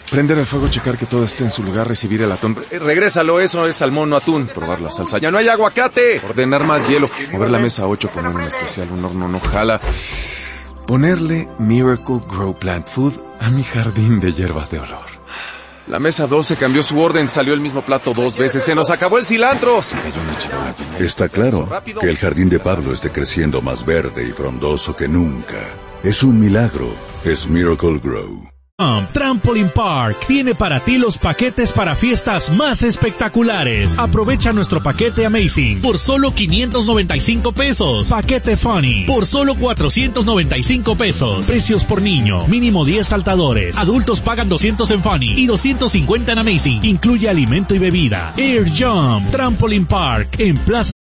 Prender el fuego, checar que todo esté en su lugar, recibir el atún. Regrésalo, eso es salmón, no atún. Probar la salsa. ¡Ya no hay aguacate! Ordenar más hielo. Mover la mesa 8, poner un especial, un horno no jala. Ponerle Miracle Grow Plant Food a mi jardín de hierbas de olor. La mesa 12 cambió su orden, salió el mismo plato 2 veces. ¡Se nos acabó el cilantro! Se cayó una charola. Está claro que el jardín de Pablo esté creciendo más verde y frondoso que nunca. Es un milagro. Es Miracle Grow. Trampoline Park tiene para ti los paquetes para fiestas más espectaculares. Aprovecha nuestro paquete Amazing por solo 595 pesos. Paquete Funny por solo 495 pesos. Precios por niño, mínimo 10 saltadores. Adultos pagan 200 en Funny y 250 en Amazing. Incluye alimento y bebida. Air Jump Trampoline Park en Plaza